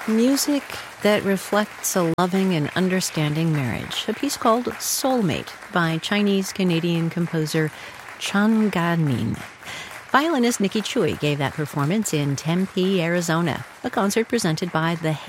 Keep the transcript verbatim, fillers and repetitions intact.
Music that reflects a loving and understanding marriage. A piece called Soulmate by Chinese-Canadian composer Chan Ga-nin. Violinist Nikki Chui gave that performance in Tempe, Arizona, a concert presented by the